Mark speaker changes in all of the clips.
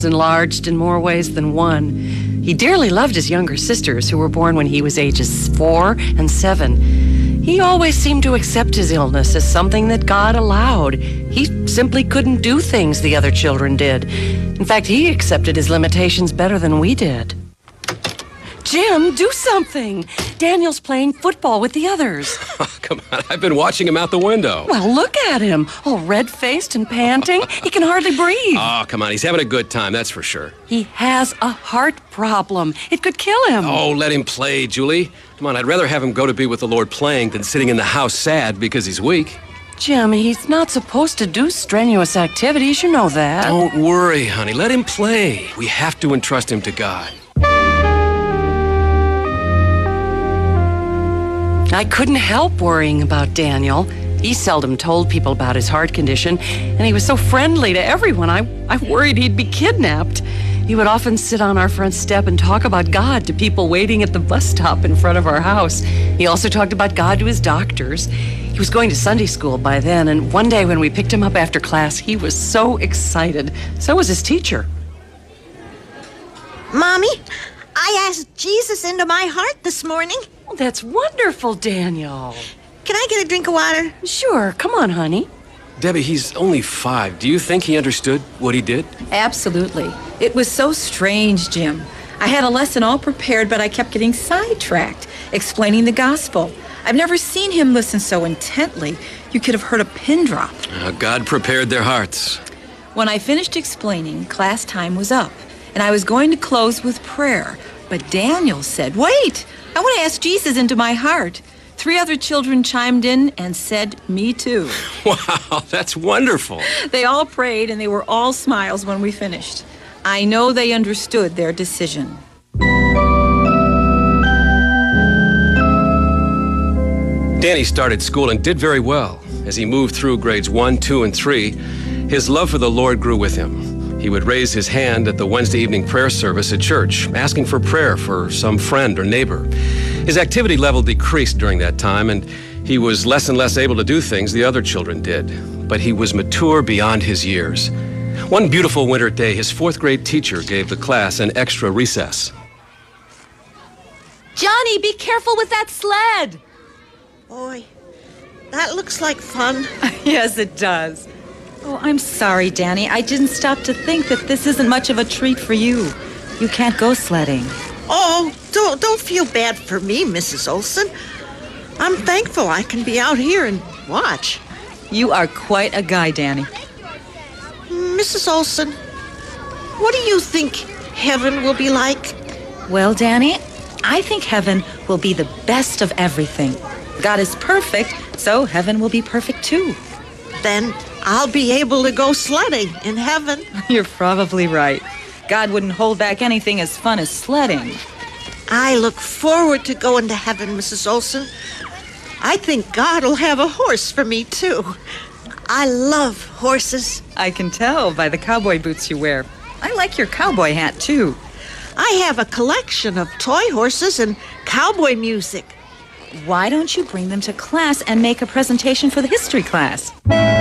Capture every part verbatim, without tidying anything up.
Speaker 1: enlarged in more ways than one. He dearly loved his younger sisters, who were born when he was ages four and seven. He always seemed to accept his illness as something that God allowed. He simply couldn't do things the other children did. In fact, he accepted his limitations better than we did. Jim, do something. Daniel's playing football with the others.
Speaker 2: Oh, come on, I've been watching him out the window.
Speaker 1: Well, look at him, all red-faced and panting. He can hardly breathe.
Speaker 2: Oh, come on, he's having a good time, that's for sure.
Speaker 1: He has a heart problem. It could kill him.
Speaker 2: Oh, let him play, Julie. Come on, I'd rather have him go to be with the Lord playing than sitting in the house sad because he's weak.
Speaker 1: Jim, he's not supposed to do strenuous activities, you know that.
Speaker 2: Don't worry, honey, let him play. We have to entrust him to God.
Speaker 1: I couldn't help worrying about Daniel. He seldom told people about his heart condition, and he was so friendly to everyone, I, I worried he'd be kidnapped. He would often sit on our front step and talk about God to people waiting at the bus stop in front of our house. He also talked about God to his doctors. He was going to Sunday school by then, and one day when we picked him up after class, he was so excited. So was his teacher.
Speaker 3: Mommy, I asked Jesus into my heart this morning.
Speaker 1: Oh, that's wonderful, Daniel.
Speaker 3: Can I get a drink of water?
Speaker 1: Sure. Come on, honey.
Speaker 2: Debbie, he's only five. Do you think he understood what he did?
Speaker 4: Absolutely. It was so strange, Jim. I had a lesson all prepared, but I kept getting sidetracked, explaining the gospel. I've never seen him listen so intently. You could have heard a pin drop.
Speaker 2: Uh, God prepared their hearts.
Speaker 4: When I finished explaining, class time was up, and I was going to close with prayer. But Daniel said, "Wait, I want to ask Jesus into my heart." Three other children chimed in and said, "Me too."
Speaker 2: Wow, that's wonderful.
Speaker 4: They all prayed, and they were all smiles when we finished. I know they understood their decision.
Speaker 2: Danny started school and did very well. As he moved through grades one, two, and three, his love for the Lord grew with him. He would raise his hand at the Wednesday evening prayer service at church, asking for prayer for some friend or neighbor. His activity level decreased during that time, and he was less and less able to do things the other children did. But he was mature beyond his years. One beautiful winter day, his fourth grade teacher gave the class an extra recess.
Speaker 1: Johnny, be careful with that sled.
Speaker 3: Boy, that looks like fun.
Speaker 4: Yes, it does. Oh, I'm sorry, Danny. I didn't stop to think that this isn't much of a treat for you. You can't go sledding.
Speaker 3: Oh, don't, don't feel bad for me, Missus Olson. I'm thankful I can be out here and watch.
Speaker 4: You are quite a guy, Danny.
Speaker 3: Missus Olson, what do you think heaven will be like?
Speaker 4: Well, Danny, I think heaven will be the best of everything. God is perfect, so heaven will be perfect too.
Speaker 3: Then I'll be able to go sledding in heaven.
Speaker 4: You're probably right. God wouldn't hold back anything as fun as sledding.
Speaker 3: I look forward to going to heaven, Missus Olson. I think God will have a horse for me, too. I love horses.
Speaker 4: I can tell by the cowboy boots you wear. I like your cowboy hat, too.
Speaker 3: I have a collection of toy horses and cowboy music.
Speaker 4: Why don't you bring them to class and make a presentation for the history class?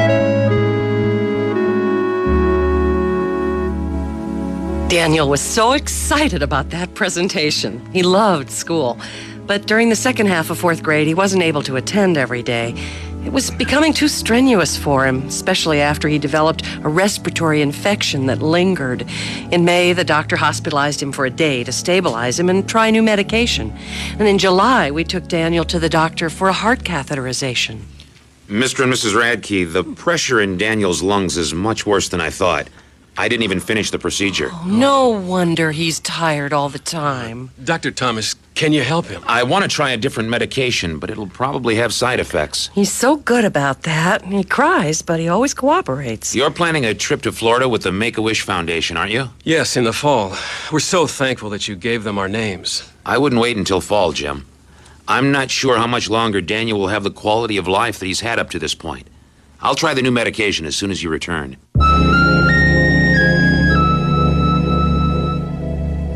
Speaker 1: Daniel was so excited about that presentation. He loved school. But during the second half of fourth grade, he wasn't able to attend every day. It was becoming too strenuous for him, especially after he developed a respiratory infection that lingered. In May, the doctor hospitalized him for a day to stabilize him and try new medication. And in July, we took Daniel to the doctor for a heart catheterization.
Speaker 5: Mister and Missus Radke, the pressure in Daniel's lungs is much worse than I thought. I didn't even finish the procedure.
Speaker 1: Oh, no wonder he's tired all the time.
Speaker 2: Doctor Thomas, can you help him?
Speaker 5: I want to try a different medication, but it'll probably have side effects.
Speaker 1: He's so good about that. He cries, but he always cooperates.
Speaker 5: You're planning a trip to Florida with the Make-A-Wish Foundation, aren't you?
Speaker 2: Yes, in the fall. We're so thankful that you gave them our names.
Speaker 5: I wouldn't wait until fall, Jim. I'm not sure how much longer Daniel will have the quality of life that he's had up to this point. I'll try the new medication as soon as you return.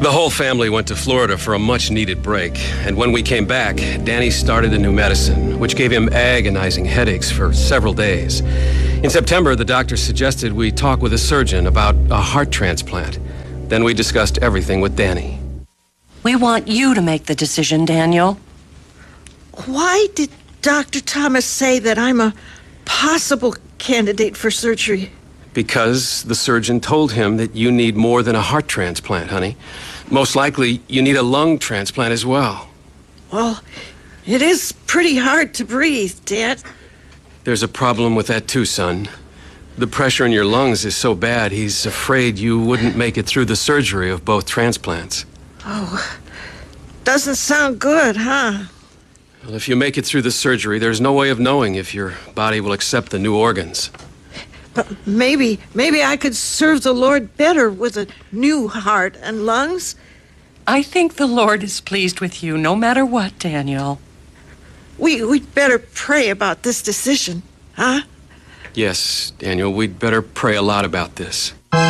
Speaker 2: The whole family went to Florida for a much-needed break, and when we came back, Danny started a new medicine, which gave him agonizing headaches for several days. In September, the doctor suggested we talk with a surgeon about a heart transplant. Then we discussed everything with Danny.
Speaker 1: We want you to make the decision, Daniel.
Speaker 3: Why did Doctor Thomas say that I'm a possible candidate for surgery?
Speaker 2: Because the surgeon told him that you need more than a heart transplant, honey. Most likely, you need a lung transplant as well.
Speaker 3: Well, it is pretty hard to breathe, Dad.
Speaker 2: There's a problem with that too, son. The pressure in your lungs is so bad, he's afraid you wouldn't make it through the surgery of both transplants.
Speaker 3: Oh, doesn't sound good, huh?
Speaker 2: Well, if you make it through the surgery, there's no way of knowing if your body will accept the new organs.
Speaker 3: But maybe, maybe I could serve the Lord better with a new heart and lungs.
Speaker 1: I think the Lord is pleased with you no matter what, Daniel.
Speaker 3: We, we'd better pray about this decision, huh?
Speaker 2: Yes, Daniel, we'd better pray a lot about this.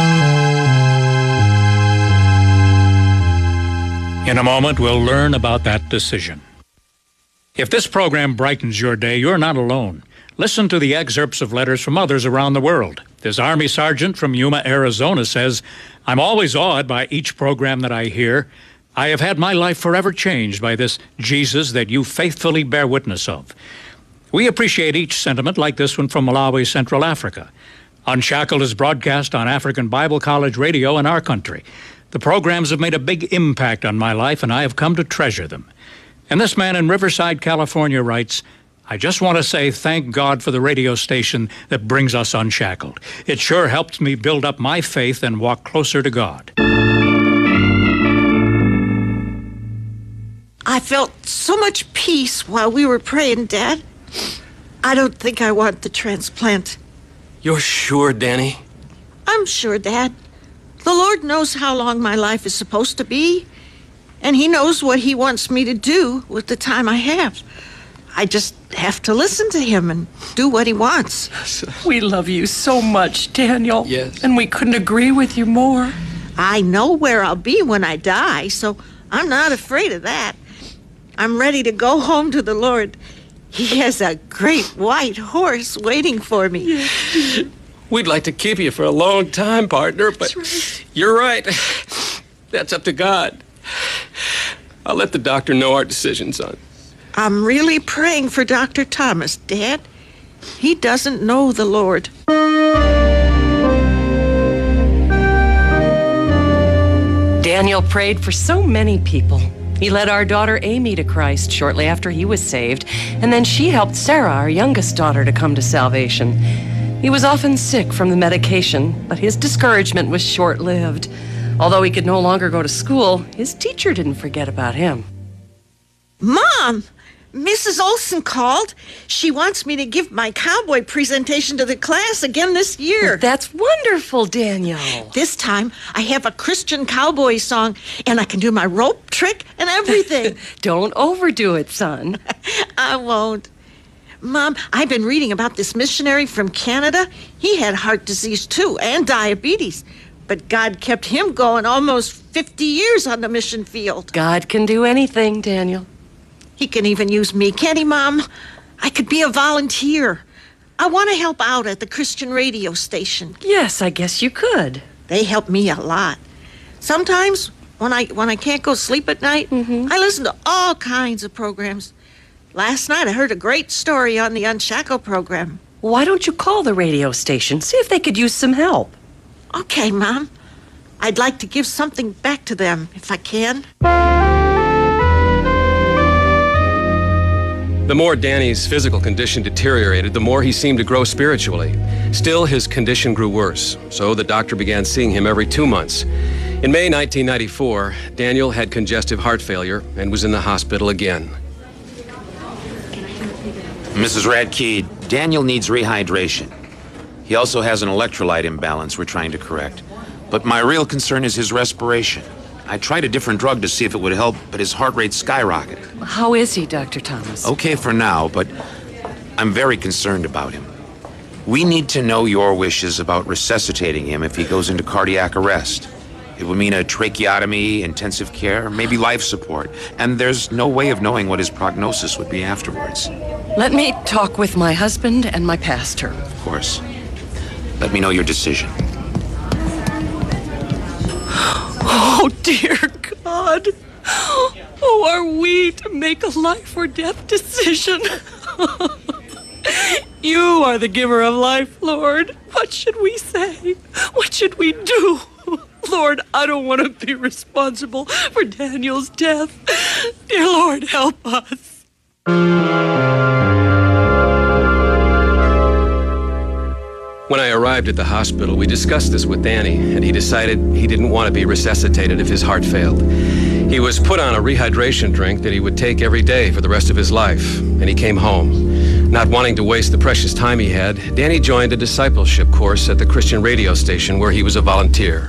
Speaker 6: In a moment, we'll learn about that decision. If this program brightens your day, you're not alone. Listen to the excerpts of letters from others around the world. This Army Sergeant from Yuma, Arizona says, I'm always awed by each program that I hear. I have had my life forever changed by this Jesus that you faithfully bear witness of. We appreciate each sentiment like this one from Malawi, Central Africa. Unshackled is broadcast on African Bible College Radio in our country. The programs have made a big impact on my life, and I have come to treasure them. And this man in Riverside, California writes, I just want to say thank God for the radio station that brings us Unshackled. It sure helps me build up my faith and walk closer to God.
Speaker 3: I felt so much peace while we were praying, Dad. I don't think I want the transplant.
Speaker 2: You're sure, Danny?
Speaker 3: I'm sure, Dad. The Lord knows how long my life is supposed to be, and He knows what He wants me to do with the time I have. I just have to listen to Him and do what He wants.
Speaker 1: We love you so much, Daniel.
Speaker 2: Yes.
Speaker 1: And we couldn't agree with you more.
Speaker 3: I know where I'll be when I die, so I'm not afraid of that. I'm ready to go home to the Lord. He has a great white horse waiting for me.
Speaker 2: We'd like to keep you for a long time, partner, but right. You're right. That's up to God. I'll let the doctor know our decision, son.
Speaker 3: I'm really praying for Doctor Thomas, Dad. He doesn't know the Lord.
Speaker 1: Daniel prayed for so many people. He led our daughter Amy to Christ shortly after he was saved, and then she helped Sarah, our youngest daughter, to come to salvation. He was often sick from the medication, but his discouragement was short-lived. Although he could no longer go to school, his teacher didn't forget about him.
Speaker 3: Mom! Missus Olson called. She wants me to give my cowboy presentation to the class again this year.
Speaker 1: That's wonderful, Daniel.
Speaker 3: This time, I have a Christian cowboy song, and I can do my rope trick and everything.
Speaker 1: Don't overdo it, son.
Speaker 3: I won't. Mom, I've been reading about this missionary from Canada. He had heart disease, too, and diabetes. But God kept him going almost fifty years on the mission field.
Speaker 1: God can do anything, Daniel.
Speaker 3: He can even use me, can't he, Mom? I could be a volunteer. I want to help out at the Christian radio station.
Speaker 1: Yes, I guess you could.
Speaker 3: They help me a lot. Sometimes, when I when I can't go sleep at night, mm-hmm. I listen to all kinds of programs. Last night, I heard a great story on the Unshackled program.
Speaker 1: Why don't you call the radio station, see if they could use some help?
Speaker 3: Okay, Mom. I'd like to give something back to them, if I can.
Speaker 2: The more Danny's physical condition deteriorated, the more he seemed to grow spiritually. Still, his condition grew worse, so the doctor began seeing him every two months. In May nineteen ninety-four, Daniel had congestive heart failure and was in the hospital again.
Speaker 5: Missus Radke, Daniel needs rehydration. He also has an electrolyte imbalance we're trying to correct. But my real concern is his respiration. I tried a different drug to see if it would help, but his heart rate skyrocketed.
Speaker 1: How is he, Doctor Thomas?
Speaker 5: Okay for now, but I'm very concerned about him. We need to know your wishes about resuscitating him if he goes into cardiac arrest. It would mean a tracheotomy, intensive care, maybe life support. And there's no way of knowing what his prognosis would be afterwards.
Speaker 1: Let me talk with my husband and my pastor.
Speaker 5: Of course. Let me know your decision.
Speaker 1: Oh, dear God. Who are we to make a life or death decision? You are the giver of life, Lord. What should we say? What should we do? Lord, I don't want to be responsible for Daniel's death. Dear Lord, help us.
Speaker 2: When I arrived at the hospital, we discussed this with Danny, and he decided he didn't want to be resuscitated if his heart failed. He was put on a rehydration drink that he would take every day for the rest of his life, and he came home. Not wanting to waste the precious time he had, Danny joined a discipleship course at the Christian radio station where he was a volunteer.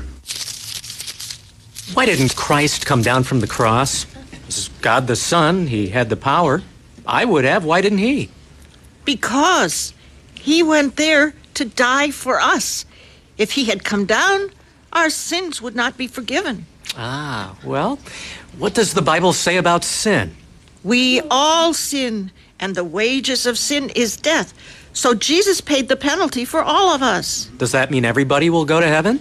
Speaker 7: Why didn't Christ come down from the cross? This is God the Son. He had the power. I would have. Why didn't he?
Speaker 3: Because he went there to die for us. If he had come down, our sins would not be forgiven.
Speaker 7: Ah, well, what does the Bible say about sin?
Speaker 3: We all sin, and the wages of sin is death. So Jesus paid the penalty for all of us.
Speaker 7: Does that mean everybody will go to heaven?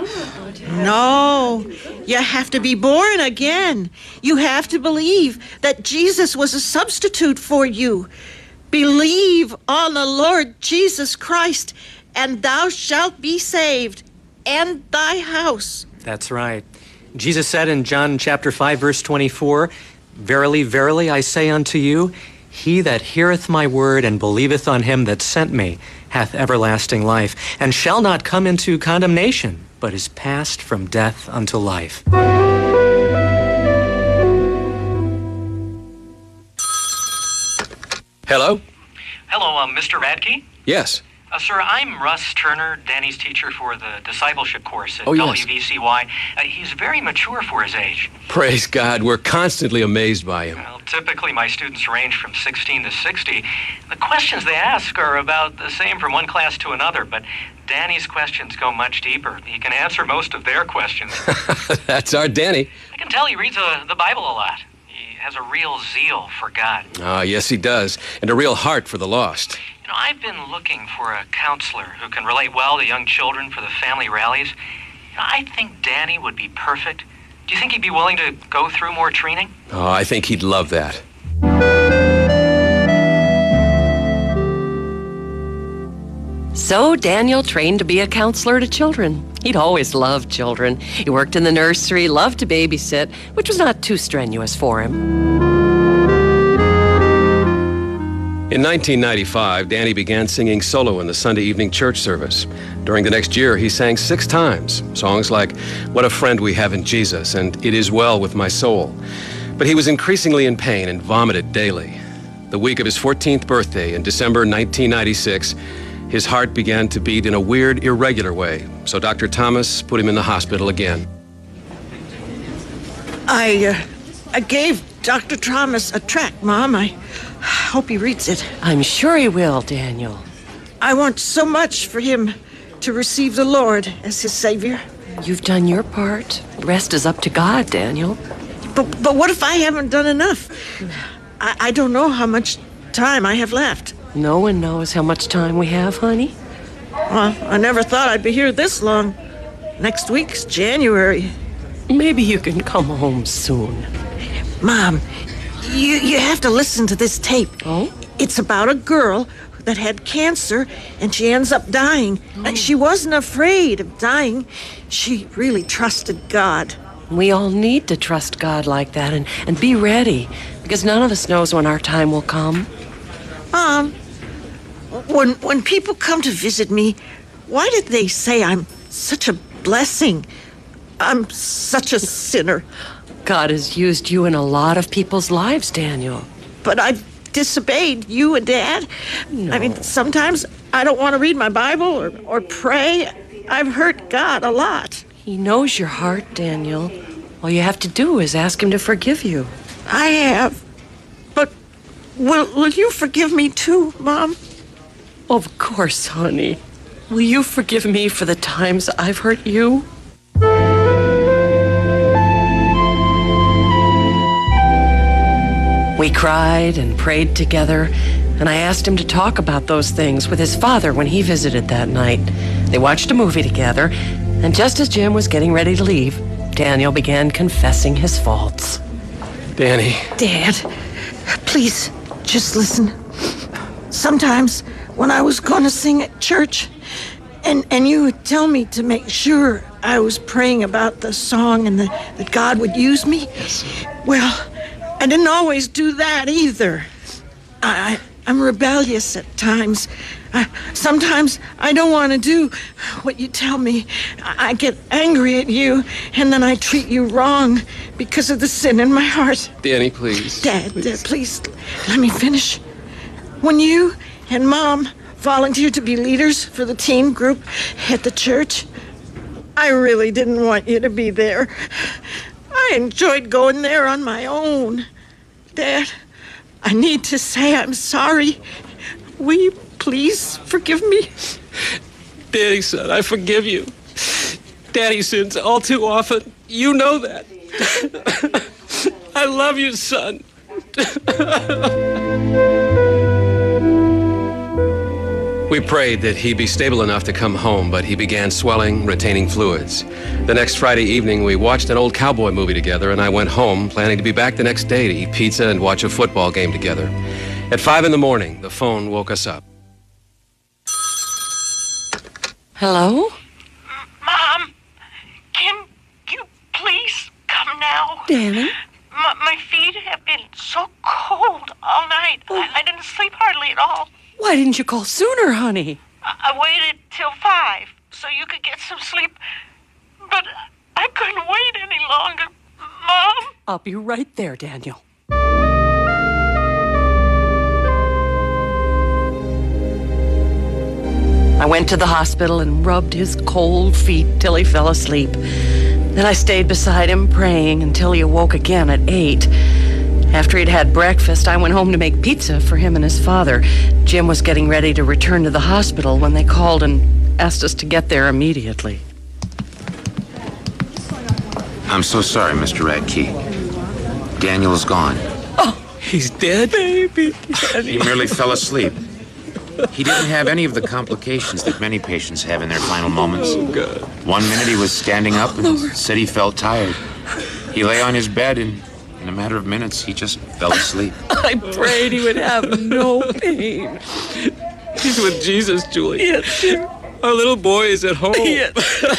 Speaker 3: No, you have to be born again. You have to believe that Jesus was a substitute for you. Believe on the Lord Jesus Christ, and thou shalt be saved, and thy house.
Speaker 7: That's right. Jesus said in John chapter five, verse twenty-four, Verily, verily, I say unto you, he that heareth my word and believeth on him that sent me hath everlasting life, and shall not come into condemnation, but is passed from death unto life.
Speaker 2: Hello?
Speaker 8: Hello, uh, Mister Radke?
Speaker 2: Yes.
Speaker 8: Uh, sir, I'm Russ Turner, Danny's teacher for the discipleship course at
Speaker 2: Oh, yes.
Speaker 8: W V C Y. Uh, he's very mature for his age.
Speaker 2: Praise God. We're constantly amazed by him.
Speaker 8: Well, typically my students range from sixteen to sixty. The questions they ask are about the same from one class to another, but Danny's questions go much deeper. He can answer most of their questions.
Speaker 2: That's our Danny.
Speaker 8: I can tell he reads uh, the Bible a lot. He has a real zeal for God.
Speaker 2: Ah, yes, he does. And a real heart for the lost.
Speaker 8: You know, I've been looking for a counselor who can relate well to young children for the family rallies. You know, I think Danny would be perfect. Do you think he'd be willing to go through more training?
Speaker 2: Oh, I think he'd love that.
Speaker 1: So Daniel trained to be a counselor to children. He'd always loved children. He worked in the nursery, loved to babysit, which was not too strenuous for him.
Speaker 2: In nineteen ninety-five, Danny began singing solo in the Sunday evening church service. During the next year, he sang six times, songs like What a Friend We Have in Jesus and It Is Well With My Soul. But he was increasingly in pain and vomited daily. The week of his fourteenth birthday in December nineteen ninety-six, his heart began to beat in a weird, irregular way, so Doctor Thomas put him in the hospital again.
Speaker 3: I, uh, I gave Doctor Thomas a tract, Mom. I hope he reads it.
Speaker 1: I'm sure he will, Daniel.
Speaker 3: I want so much for him to receive the Lord as his Savior.
Speaker 1: You've done your part. The rest is up to God, Daniel.
Speaker 3: But, but what if I haven't done enough? I, I don't know how much time I have left.
Speaker 1: No one knows how much time we have, honey.
Speaker 3: Well, I never thought I'd be here this long. Next week's January.
Speaker 1: Maybe you can come home soon.
Speaker 3: Mom, you, you have to listen to this tape.
Speaker 1: Oh?
Speaker 3: It's about a girl that had cancer, and she ends up dying.
Speaker 1: Oh.
Speaker 3: She wasn't afraid of dying. She really trusted God.
Speaker 1: We all need to trust God like that and, and be ready, because none of us knows when our time will come.
Speaker 3: Mom, when, when people come to visit me, why did they say I'm such a blessing? I'm such a sinner.
Speaker 1: God has used you in a lot of people's lives, Daniel.
Speaker 3: But I've disobeyed you and Dad.
Speaker 1: No.
Speaker 3: I mean, sometimes I don't want to read my Bible or, or pray. I've hurt God a lot.
Speaker 1: He knows your heart, Daniel. All you have to do is ask him to forgive you.
Speaker 3: I have. But will, will you forgive me too, Mom?
Speaker 1: Of course, honey. Will you forgive me for the times I've hurt you? cried and prayed together, and I asked him to talk about those things with his father when he visited that night. They watched a movie together, and just as Jim was getting ready to leave, Daniel began confessing his faults.
Speaker 2: Danny.
Speaker 3: Dad, please, just listen. Sometimes when I was going to sing at church, and, and you would tell me to make sure I was praying about the song and the, that God would use me, yes. Well, I didn't always do that either. I, I'm rebellious at times. I, sometimes I don't want to do what you tell me. I, I get angry at you, and then I treat you wrong because of the sin in my heart.
Speaker 2: Danny, please.
Speaker 3: Dad,
Speaker 2: please.
Speaker 3: Dad, please, let me finish. When you and Mom volunteered to be leaders for the teen group at the church, I really didn't want you to be there. I enjoyed going there on my own. Dad, I need to say I'm sorry. Will you please forgive me?
Speaker 2: Danny, son, I forgive you. Daddy sins all too often. You know that. I love you, son. We prayed that he be stable enough to come home, but he began swelling, retaining fluids. The next Friday evening, we watched an old cowboy movie together, and I went home, planning to be back the next day to eat pizza and watch a football game together. At five in the morning, the phone woke us up.
Speaker 1: Hello?
Speaker 9: Mom, can you please come now?
Speaker 1: Danny?
Speaker 9: My, my feet have been so cold all night. Oh. I, I didn't sleep hardly at all.
Speaker 1: Why didn't you call sooner, honey?
Speaker 9: I, I waited till five so you could get some sleep, but I couldn't wait any longer. Mom?
Speaker 1: I'll be right there, Daniel. I went to the hospital and rubbed his cold feet till he fell asleep. Then I stayed beside him, praying until he awoke again at eight. After he'd had breakfast, I went home to make pizza for him and his father. Jim was getting ready to return to the hospital when they called and asked us to get there immediately.
Speaker 5: I'm so sorry, Mister Radke. Daniel is gone.
Speaker 2: Oh, he's dead? Baby.
Speaker 5: He merely fell asleep. He didn't have any of the complications that many patients have in their final moments.
Speaker 2: Oh, God.
Speaker 5: One minute he was standing up and said he felt tired. He lay on his bed and in a matter of minutes, he just fell asleep.
Speaker 1: I prayed he would have no pain.
Speaker 2: He's with Jesus, Julie.
Speaker 1: Yes.
Speaker 2: Our little boy is at home.
Speaker 1: Yes.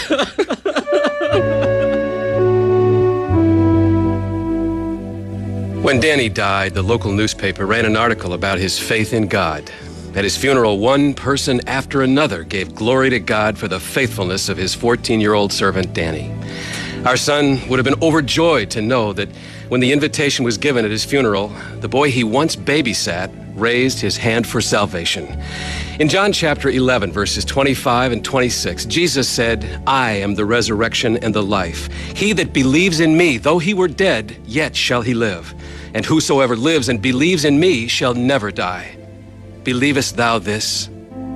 Speaker 2: When Danny died, the local newspaper ran an article about his faith in God. At his funeral, one person after another gave glory to God for the faithfulness of his fourteen-year-old servant, Danny. Our son would have been overjoyed to know that when the invitation was given at his funeral, the boy he once babysat raised his hand for salvation. In John chapter eleven, verses twenty-five and twenty-six, Jesus said, "I am the resurrection and the life. He that believes in me, though he were dead, yet shall he live. And whosoever lives and believes in me shall never die. Believest thou this?"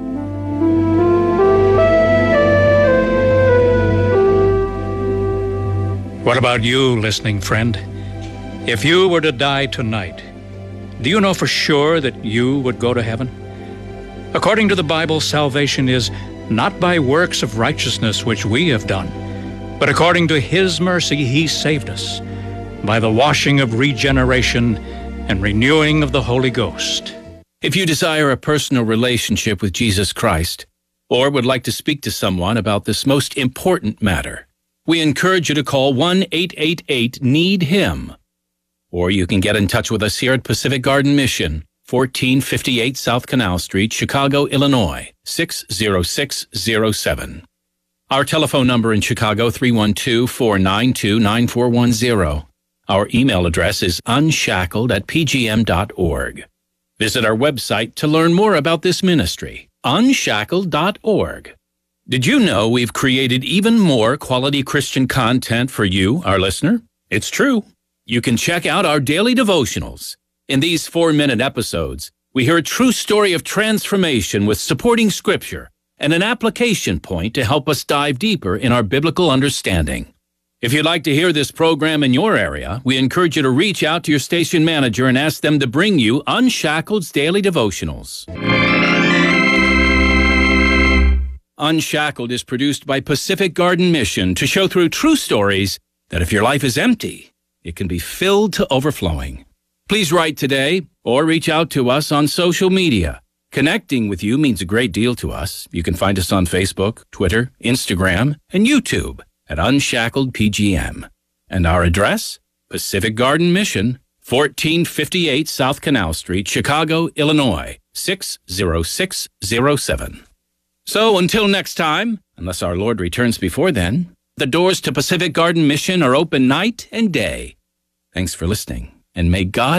Speaker 6: What about you, listening friend? If you were to die tonight, do you know for sure that you would go to heaven? According to the Bible, salvation is not by works of righteousness which we have done, but according to His mercy He saved us, by the washing of regeneration and renewing of the Holy Ghost.
Speaker 10: If you desire a personal relationship with Jesus Christ, or would like to speak to someone about this most important matter, we encourage you to call one eight eight eight need him. Or you can get in touch with us here at Pacific Garden Mission, fourteen fifty-eight South Canal Street, Chicago, Illinois, six zero six zero seven. Our telephone number in Chicago, three one two, four nine two, nine four one zero. Our email address is unshackled at p g m dot org. Visit our website to learn more about this ministry, unshackled dot org. Did you know we've created even more quality Christian content for you, our listener? It's true. You can check out our daily devotionals. In these four-minute episodes, we hear a true story of transformation with supporting scripture and an application point to help us dive deeper in our biblical understanding. If you'd like to hear this program in your area, we encourage you to reach out to your station manager and ask them to bring you Unshackled's Daily Devotionals. Unshackled is produced by Pacific Garden Mission to show through true stories that if your life is empty, it can be filled to overflowing. Please write today or reach out to us on social media. Connecting with you means a great deal to us. You can find us on Facebook, Twitter, Instagram, and YouTube at Unshackled P G M. And our address? Pacific Garden Mission, fourteen fifty-eight South Canal Street, Chicago, Illinois, six zero six zero seven. So until next time, unless our Lord returns before then, the doors to Pacific Garden Mission are open night and day. Thanks for listening, and may God